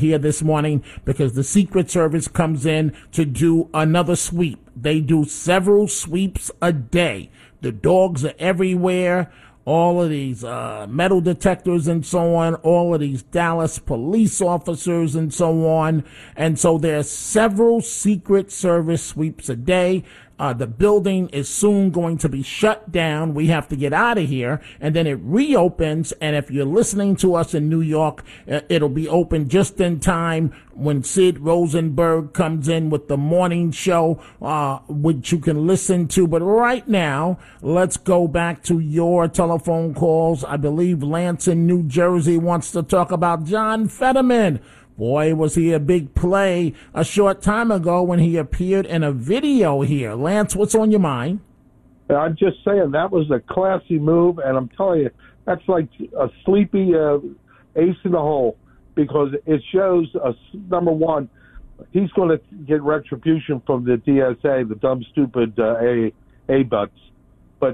here this morning because the Secret Service comes in to do another sweep. They do several sweeps a day. The dogs are everywhere. All of these metal detectors and so on, all of these Dallas police officers and so on. And so there's several Secret Service sweeps a day. The building is soon going to be shut down. We have to get out of here. And then it reopens. And if you're listening to us in New York, it'll be open just in time when Sid Rosenberg comes in with the morning show, which you can listen to. But right now, let's go back to your telephone calls. I believe Lance in New Jersey wants to talk about John Fetterman. Boy, was he a big play a short time ago when he appeared in a video here. Lance, what's on your mind? I'm just saying that was a classy move, and I'm telling you, that's like a sleepy ace in the hole because it shows, number one, he's going to get retribution from the DSA, the dumb, stupid A-butts. But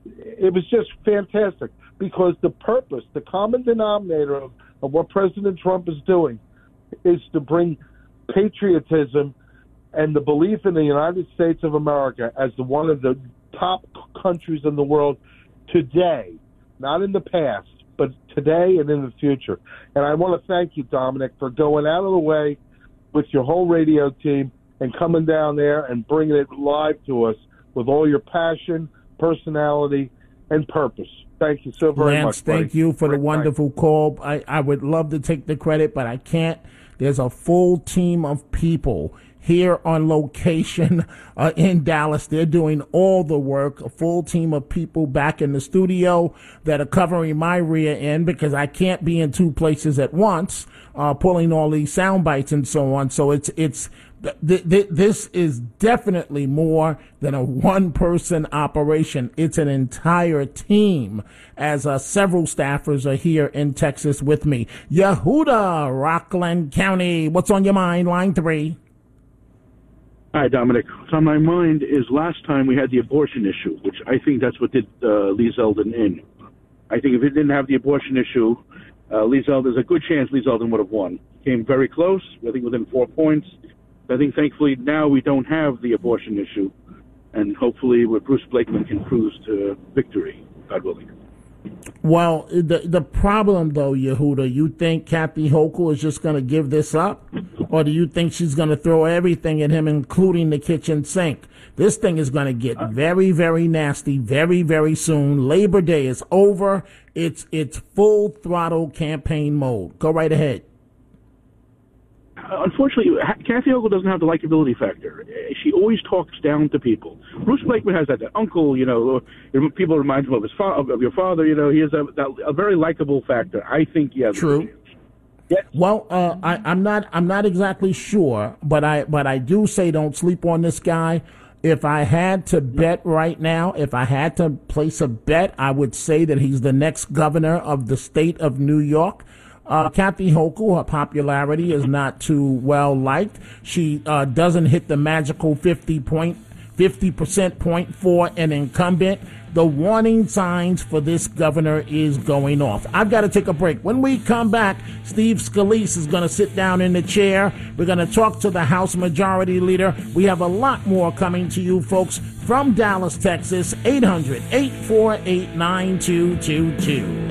it was just fantastic because the purpose, the common denominator of what President Trump is doing is to bring patriotism and the belief in the United States of America as one of the top countries in the world today, not in the past, but today and in the future. And I want to thank you, Dominic, for going out of the way with your whole radio team and coming down there and bringing it live to us with all your passion, personality, and purpose. Thank you so very much, Lance, thank you for the wonderful call. I would love to take the credit, but I can't. There's a full team of people here on location in Dallas. They're doing all the work, a full team of people back in the studio that are covering my rear end because I can't be in two places at once, pulling all these sound bites and so on. So this is definitely more than a one-person operation. It's an entire team, as several staffers are here in Texas with me. Yehuda, Rockland County. What's on your mind? Line 3. Hi, Dominic. What's on my mind is last time we had the abortion issue, which I think that's what did Lee Zeldin in. I think if it didn't have the abortion issue, there's a good chance Lee Zeldin would have won. Came very close, I think within 4 points. I think, thankfully, now we don't have the abortion issue, and hopefully Bruce Blakeman can cruise to victory, God willing. Well, the problem, though, Yehuda, you think Kathy Hochul is just going to give this up? Or do you think she's going to throw everything at him, including the kitchen sink? This thing is going to get very, very nasty very, very soon. Labor Day is over. It's full throttle campaign mode. Go right ahead. Unfortunately, Kathy Hochul doesn't have the likability factor. She always talks down to people. Bruce Blakeman has that uncle, people remind him of his of your father. He has a very likable factor. I think he has True. Yes. Well, I'm not exactly sure, but I do say don't sleep on this guy. If I had to bet right now, if I had to place a bet, I would say that he's the next governor of the state of New York. Kathy Hochul, her popularity is not too well liked. She doesn't hit the magical 50% point for an incumbent. The warning signs for this governor is going off. I've got to take a break. When we come back, Steve Scalise is going to sit down in the chair. We're going to talk to the House Majority Leader. We have a lot more coming to you, folks, from Dallas, Texas, 800-848-9222.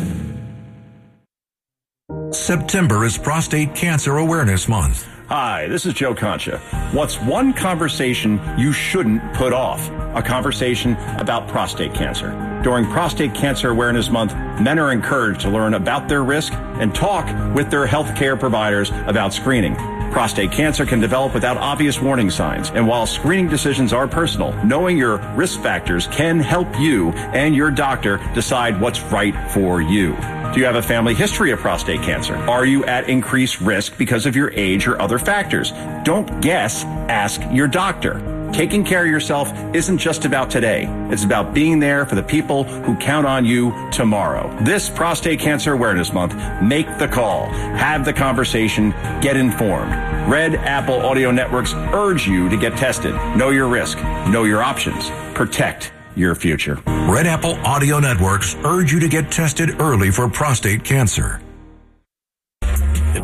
September is Prostate Cancer Awareness Month. Hi, this is Joe Concha. What's one conversation you shouldn't put off? A conversation about prostate cancer. During Prostate Cancer Awareness Month, men are encouraged to learn about their risk and talk with their healthcare providers about screening. Prostate cancer can develop without obvious warning signs, and while screening decisions are personal, knowing your risk factors can help you and your doctor decide what's right for you. Do you have a family history of prostate cancer? Are you at increased risk because of your age or other factors? Don't guess, ask your doctor. Taking care of yourself isn't just about today. It's about being there for the people who count on you tomorrow. This Prostate Cancer Awareness Month, make the call, have the conversation, get informed. Red Apple Audio Networks urge you to get tested. Know your risk, know your options, protect your future. Red Apple Audio Networks urge you to get tested early for prostate cancer.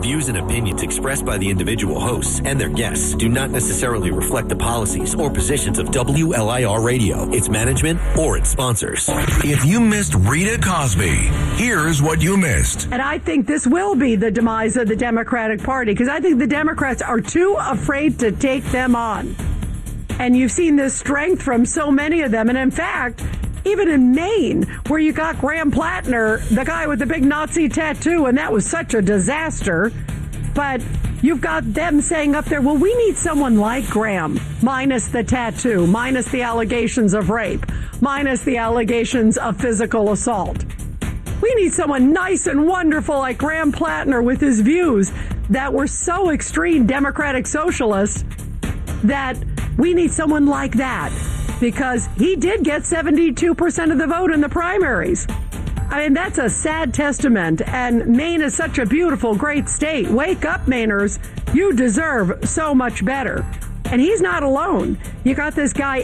views and opinions expressed by the individual hosts and their guests do not necessarily reflect the policies or positions of WLIR Radio, its management, or its sponsors. If you missed Rita Cosby, here's what you missed. And I think this will be the demise of the Democratic Party, because I think the Democrats are too afraid to take them on. And you've seen this strength from so many of them. And in fact, even in Maine, where you got Graham Plattner, the guy with the big Nazi tattoo, and that was such a disaster. But you've got them saying up there, well, we need someone like Graham, minus the tattoo, minus the allegations of rape, minus the allegations of physical assault. We need someone nice and wonderful like Graham Plattner with his views that were so extreme Democratic socialist that we need someone like that, because he did get 72% of the vote in the primaries. I mean, that's a sad testament, and Maine is such a beautiful, great state. Wake up, Mainers. You deserve so much better. And he's not alone. You got this guy,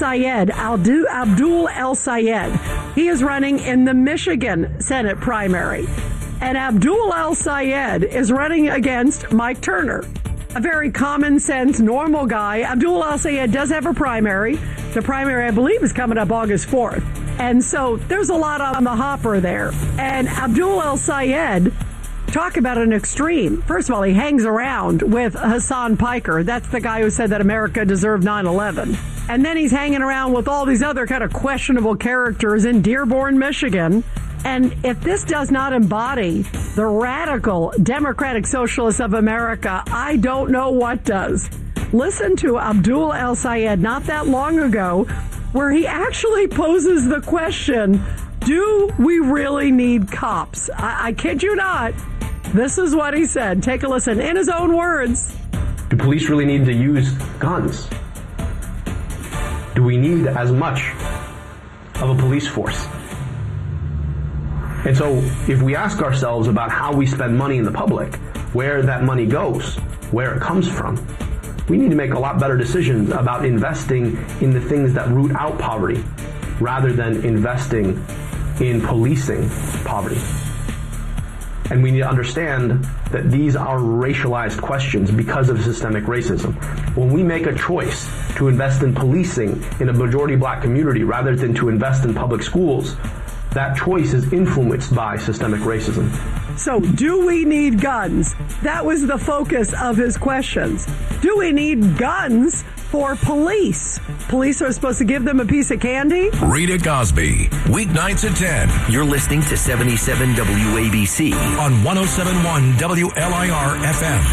Abdul El Sayed. He is running in the Michigan Senate primary. And Abdul El Sayed is running against Mike Turner, a very common sense, normal guy. Abdul El Sayed does have a primary. The primary, I believe, is coming up August 4th. And so there's a lot on the hopper there. And Abdul El Sayed, talk about an extreme. First of all, he hangs around with Hassan Piker. That's the guy who said that America deserved 9/11. And then he's hanging around with all these other kind of questionable characters in Dearborn, Michigan. And if this does not embody the radical Democratic Socialists of America, I don't know what does. Listen to Abdul El Sayed not that long ago, where he actually poses the question, do we really need cops? I kid you not. This is what he said. Take a listen in his own words. Do police really need to use guns? Do we need as much of a police force? And so if we ask ourselves about how we spend money in the public, where that money goes, where it comes from, we need to make a lot better decisions about investing in the things that root out poverty rather than investing in policing poverty. And we need to understand that these are racialized questions because of systemic racism. When we make a choice to invest in policing in a majority black community rather than to invest in public schools, that choice is influenced by systemic racism. So, do we need guns? That was the focus of his questions. Do we need guns for police? Police are supposed to give them a piece of candy? Rita Cosby, weeknights at 10. You're listening to 77 WABC on 107.1 WLIR FM.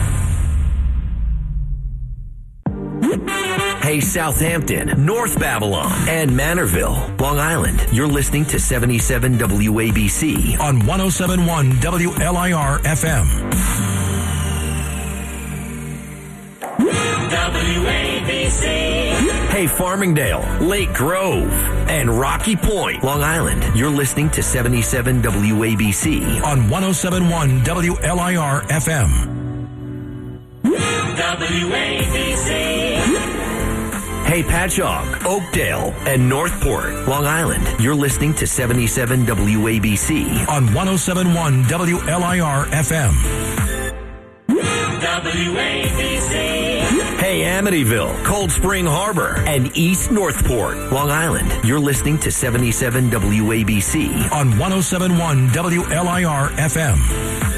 Hey, Southampton, North Babylon, and Manorville, Long Island. You're listening to 77 WABC on 107.1 WLIR FM. WABC. Hey, Farmingdale, Lake Grove, and Rocky Point, Long Island. You're listening to 77 WABC on 107.1 WLIR FM. WABC. Hey, Patchogue, Oakdale, and Northport, Long Island. You're listening to 77 WABC on 107.1 WLIR FM. WABC. Hey, Amityville, Cold Spring Harbor, and East Northport, Long Island. You're listening to 77 WABC on 107.1 WLIR FM.